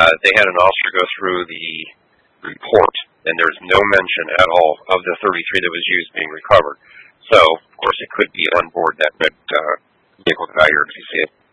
they had an officer go through the report, and there's no mention at all of the 33 that was used being recovered. So, of course, it could be on board that red vehicle that I heard if you see it.